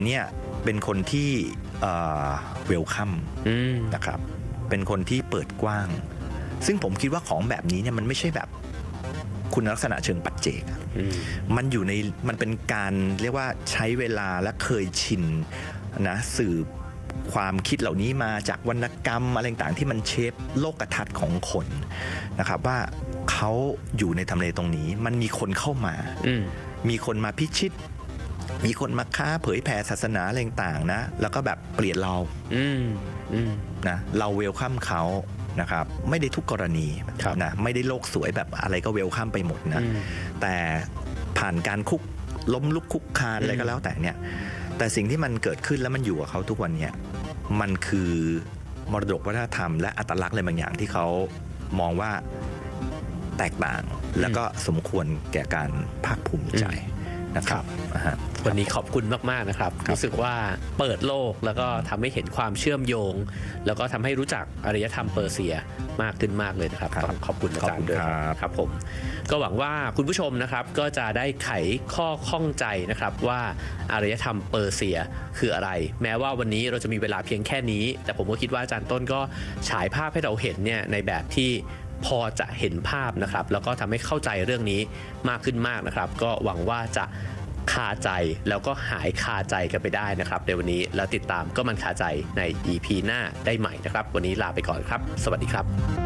เนี่ยเป็นคนที่เวลคัมนะครับเป็นคนที่เปิดกว้างซึ่งผมคิดว่าของแบบนี้เนี่ยมันไม่ใช่แบบคุณลักษณะเชิงปัจเจกมันเป็นการเรียกว่าใช้เวลาและเคยชินนะสืบความคิดเหล่านี้มาจากวรรณกรรมอะไรต่างๆที่มันเชฟโลกทัศน์ของคนนะครับว่าเขาอยู่ในทำเลตรงนี้มันมีคนเข้ามามีคนมาพิชิตมีคนมาค้าเผยแผ่ศาสนาอะไรต่างๆนะแล้วก็แบบเปลี่ยนเรานะเราเวลคัมเขานะครับไม่ได้ทุกกรณีนะไม่ได้โลกสวยแบบอะไรก็เวลคัมไปหมดนะแต่ผ่านการล้มลุกคุกคานอะไรก็แล้วแต่เนี่ยแต่สิ่งที่มันเกิดขึ้นแล้วมันอยู่กับเขาทุกวันเนี่ยมันคือมรดกวัฒนธรรมและอัตลักษณ์อะไรบางอย่างที่เขามองว่าแตกต่างแล้วก็สมควรแก่การภาคภูมิใจนะครับวันนี้ขอบคุณมากๆนะครับรู้สึกว่าเปิดโลกแล้วก็ทำให้เห็นความเชื่อมโยงแล้วก็ทำให้รู้จักอารยธรรมเปอร์เซียมากขึ้นมากเลยนะครับขอบคุณอาจารย์ด้วยครับผมก็หวังว่าคุณผู้ชมนะครับก็จะได้ไขข้อข้องใจนะครับว่าอารยธรรมเปอร์เซียคืออะไรแม้ว่าวันนี้เราจะมีเวลาเพียงแค่นี้แต่ผมก็คิดว่าอาจารย์ต้นก็ฉายภาพให้เราเห็นเนี่ยในแบบที่พอจะเห็นภาพนะครับแล้วก็ทำให้เข้าใจเรื่องนี้มากขึ้นมากนะครับก็หวังว่าจะคาใจแล้วก็หายคาใจกันไปได้นะครับในวันนี้แล้วติดตามก็มันคาใจใน EP หน้าได้ใหม่นะครับวันนี้ลาไปก่อนครับสวัสดีครับ